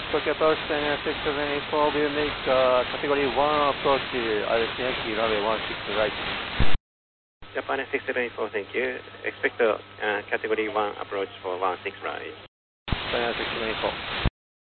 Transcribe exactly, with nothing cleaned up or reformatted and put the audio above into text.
Tokyo Power Station six seven four will make uh, category one approach to R S N Yankee runway one six right. Japan six seven four, thank you. Expect uh, category one approach for one six right. Japan six seven four.